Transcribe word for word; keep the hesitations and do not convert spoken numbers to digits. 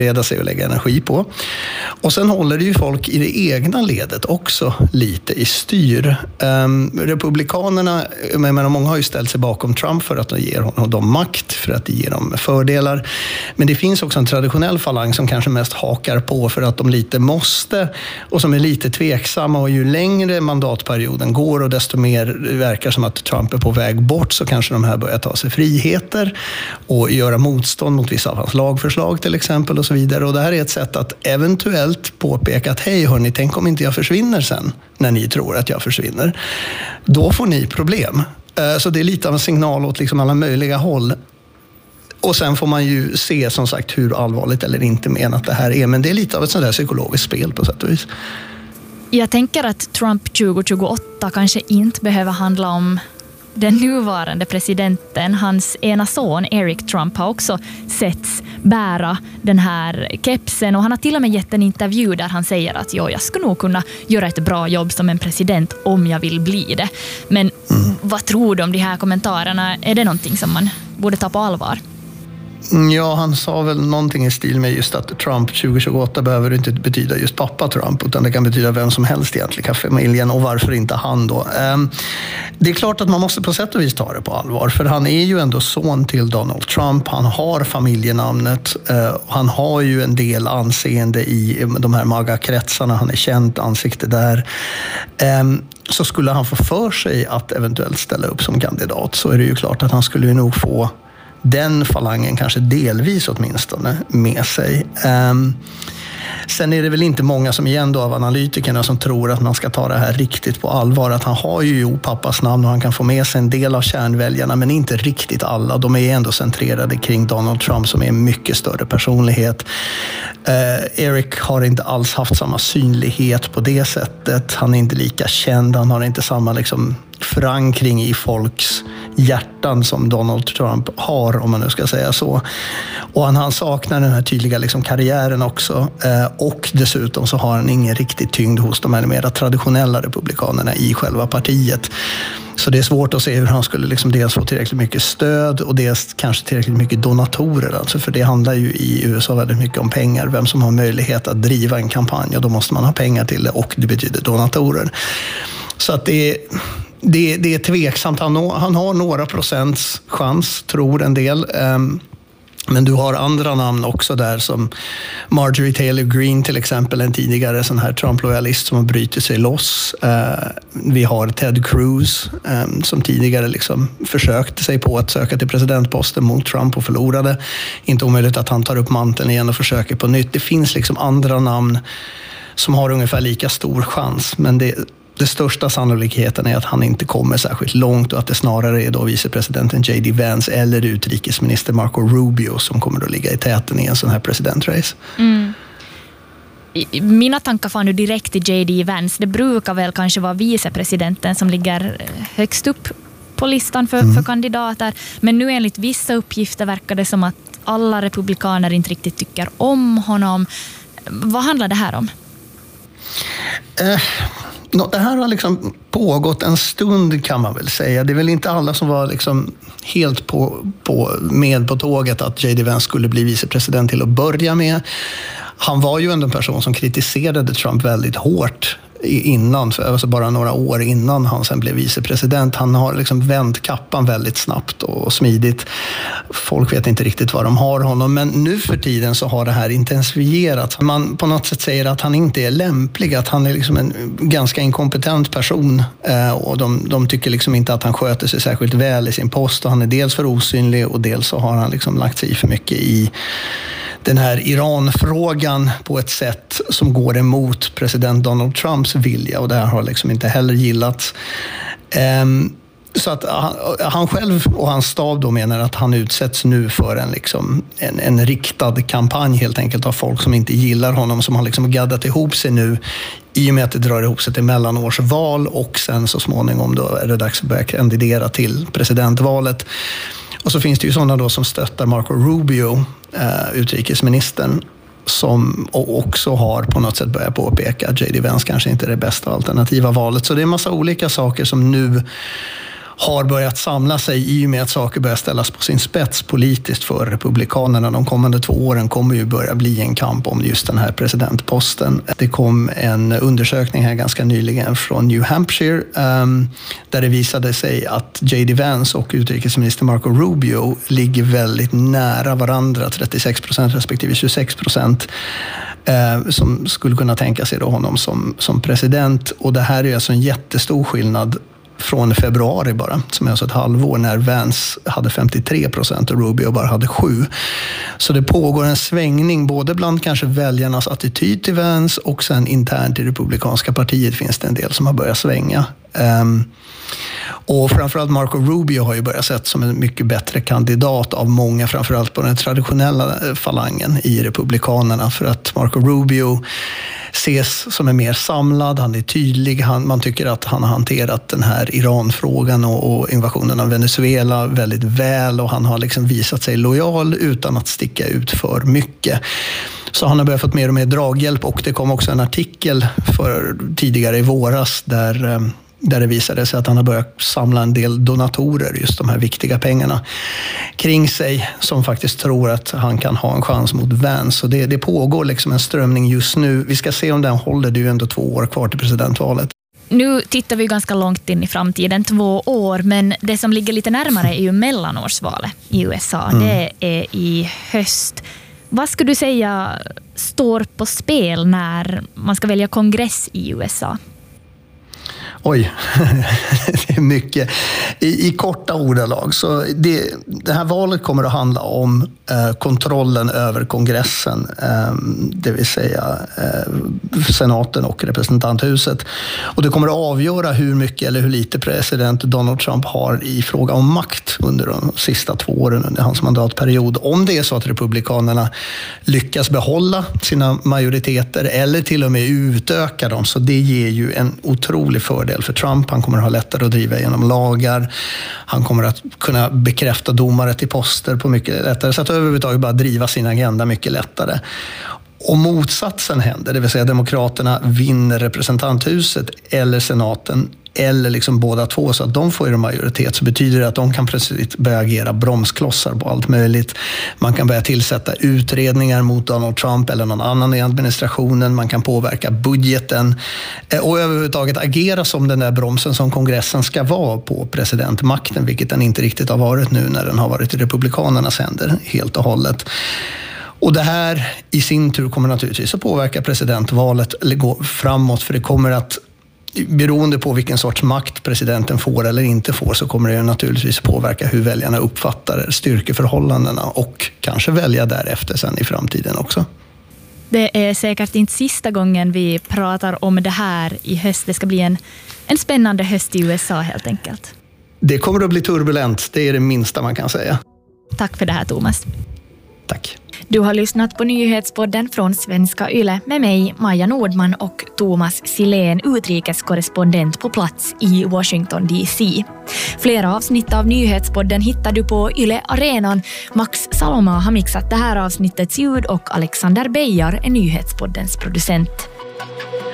reda sig och lägga energi på. Och sen håller det ju folk i det egna ledet också lite i styr. Um, Republikanerna, jag menar, många har ju ställt sig bakom Trump för att de ger honom dem makt, för att det ger dem fördelar. Men det finns också en traditionell falang som kanske mest hakar på för att de lite måste och som är lite tveksamma, och ju längre mandatperioden går och desto mer verkar som att Trump är på väg bort, så kanske de här börjar ta sig friheter och göra motstånd mot vissa av hans lagförslag till exempel och så vidare. Och det här är ett sätt att eventuellt påpeka att hej hörni, tänk om inte jag försvinner sen när ni tror att jag försvinner. Då får ni problem. Så det är lite av en signal åt liksom alla möjliga håll. Och sen får man ju se som sagt hur allvarligt eller inte menat det här är. Men det är lite av ett sånt där psykologiskt spel på sätt och vis. Jag tänker att Trump tjugo tjugoåtta kanske inte behöver handla om den nuvarande presidenten. Hans ena son Eric Trump har också setts bära den här kepsen, och han har till och med gett en intervju där han säger att jo, jag skulle nog kunna göra ett bra jobb som en president om jag vill bli det. Men mm. vad tror du om de här kommentarerna? Är det någonting som man borde ta på allvar? Ja, han sa väl någonting i stil med just att Trump tjugo tjugoåtta behöver inte betyda just pappa Trump, utan det kan betyda vem som helst egentligen, familjen, och varför inte han då. Det är klart att man måste på sätt och vis ta det på allvar, för han är ju ändå son till Donald Trump, han har familjenamnet, han har ju en del anseende i de här MAGA-kretsarna, han är känt ansikte där. Så skulle han få för sig att eventuellt ställa upp som kandidat, så är det ju klart att han skulle ju nog få den falangen kanske delvis åtminstone med sig. Um, sen är det väl inte många som igen då av analytikerna som tror att man ska ta det här riktigt på allvar. Att han har ju jo pappas namn och han kan få med sig en del av kärnväljarna, men inte riktigt alla. De är ändå centrerade kring Donald Trump som är en mycket större personlighet. Uh, Eric har inte alls haft samma synlighet på det sättet. Han är inte lika känd, han har inte samma liksom förankring i folks hjärtan som Donald Trump har, om man nu ska säga så. Och han, han saknar den här tydliga liksom karriären också. Eh, och dessutom så har han ingen riktig tyngd hos de här mer traditionella republikanerna i själva partiet. Så det är svårt att se hur han skulle liksom dels få tillräckligt mycket stöd och dels kanske tillräckligt mycket donatorer. Alltså, för det handlar ju i U S A väldigt mycket om pengar. Vem som har möjlighet att driva en kampanj, och då måste man ha pengar till det, och det betyder donatorer. Så att det är... Det, det är tveksamt. Han, han har några procents chans, tror en del. Um, men du har andra namn också där, som Marjorie Taylor Greene till exempel, en tidigare sån här Trump-lojalist som har brytit sig loss. Uh, vi har Ted Cruz um, som tidigare liksom försökte sig på att söka till presidentposten mot Trump och förlorade. Inte omöjligt att han tar upp manteln igen och försöker på nytt. Det finns liksom andra namn som har ungefär lika stor chans, men det Det största sannolikheten är att han inte kommer särskilt långt, och att det snarare är då vicepresidenten J D Vance eller utrikesminister Marco Rubio som kommer att ligga i täten i en sån här presidentrace. Mm. Mina tankar får nu direkt till J D Vance. Det brukar väl kanske vara vicepresidenten som ligger högst upp på listan för, mm. för kandidater. Men nu enligt vissa uppgifter verkar det som att alla republikaner inte riktigt tycker om honom. Vad handlar det här om? Eh... No, det här har liksom pågått en stund, kan man väl säga. Det är väl inte alla som var liksom helt på, på, med på tåget att J D Vance skulle bli vicepresident till att börja med. Han var ju ändå en person som kritiserade Trump väldigt hårt innan, alltså bara några år innan han sen blev vicepresident. Han har liksom vänt kappan väldigt snabbt och smidigt. Folk vet inte riktigt vad de har honom, men nu för tiden så har det här intensifierats. Man på något sätt säger att han inte är lämplig, att han är liksom en ganska inkompetent person, och de, de tycker liksom inte att han sköter sig särskilt väl i sin post, och han är dels för osynlig och dels så har han liksom lagt sig för mycket i den här Iran-frågan på ett sätt som går emot president Donald Trumps vilja, och det här har liksom inte heller gillats. Um, så att han, han själv och hans stab då menar att han utsätts nu för en, liksom, en, en riktad kampanj helt enkelt av folk som inte gillar honom, som har liksom gaddat ihop sig nu i och med att det drar ihop sig till mellanårsval, och sen så småningom då är det dags att börja kandidera till presidentvalet. Och så finns det ju sådana då som stöttar Marco Rubio, eh, utrikesministern, som också har på något sätt börjat påpeka att J D Vance kanske inte är det bästa alternativa valet. Så det är en massa olika saker som nu har börjat samla sig i och med att saker börjar ställas på sin spets politiskt för republikanerna. De kommande två åren kommer ju börja bli en kamp om just den här presidentposten. Det kom en undersökning här ganska nyligen från New Hampshire um, där det visade sig att J D Vance och utrikesminister Marco Rubio ligger väldigt nära varandra, trettiosex procent respektive tjugosex procent. Eh, som skulle kunna tänka sig då honom som, som president. Och det här är alltså en jättestor skillnad från februari bara, som är alltså ett halvår, när Vance hade femtiotre procent och Rubio bara hade sju. Så det pågår en svängning både bland kanske väljarnas attityd till Vance och sen internt i Republikanska partiet finns det en del som har börjat svänga. Um, och framförallt Marco Rubio har ju börjat sett som en mycket bättre kandidat av många, framförallt på den traditionella falangen i Republikanerna, för att Marco Rubio ses som är mer samlad, han är tydlig, han, man tycker att han har hanterat den här Iranfrågan och, och invasionen av Venezuela väldigt väl, och han har liksom visat sig lojal utan att sticka ut för mycket. Så han har börjat fått mer och mer draghjälp, och det kom också en artikel för tidigare i våras där där det visade sig att han har börjat samla en del donatorer, just de här viktiga pengarna, kring sig, som faktiskt tror att han kan ha en chans mot Vance. Så det, det pågår liksom en strömning just nu. Vi ska se om den håller, det är ju ändå två år kvar till presidentvalet. Nu tittar vi ganska långt in i framtiden, två år, men det som ligger lite närmare är ju mellanårsvalet i U S A. Mm. Det är i höst. Vad skulle du säga står på spel när man ska välja kongress i U S A? Oj, det är mycket. I, i korta ordalag. Så det, det här valet kommer att handla om eh, kontrollen över kongressen, eh, det vill säga eh, senaten och representanthuset. Och det kommer att avgöra hur mycket eller hur lite president Donald Trump har i fråga om makt under de sista två åren under hans mandatperiod. Om det är så att republikanerna lyckas behålla sina majoriteter eller till och med utöka dem, så det ger ju en otrolig fördel för Trump. Han kommer att ha lättare att driva igenom lagar. Han kommer att kunna bekräfta domare till poster på mycket lättare. Så att överhuvudtaget bara driva sin agenda mycket lättare. Och motsatsen händer, det vill säga demokraterna vinner representanthuset eller senaten eller liksom båda två, så att de får en majoritet, så betyder det att de kan plötsligt börja agera bromsklossar på allt möjligt. Man kan börja tillsätta utredningar mot Donald Trump eller någon annan i administrationen. Man kan påverka budgeten och överhuvudtaget agera som den där bromsen som kongressen ska vara på presidentmakten, vilket den inte riktigt har varit nu när den har varit i republikanernas händer helt och hållet. Och det här i sin tur kommer naturligtvis att påverka presidentvalet eller gå framåt, för det kommer att, beroende på vilken sorts makt presidenten får eller inte får, så kommer det naturligtvis påverka hur väljarna uppfattar styrkeförhållandena och kanske välja därefter sen i framtiden också. Det är säkert inte sista gången vi pratar om det här i höst. Det ska bli en, en spännande höst i U S A helt enkelt. Det kommer att bli turbulent, det är det minsta man kan säga. Tack för det här, Thomas. Tack. Du har lyssnat på nyhetspodden från Svenska Yle med mig, Maja Nordman, och Thomas Silén, utrikeskorrespondent på plats i Washington D C. Flera avsnitt av nyhetspodden hittar du på Yle Arenan. Max Saloma har mixat det här avsnittets ljud och Alexander Beijar är nyhetspoddens producent.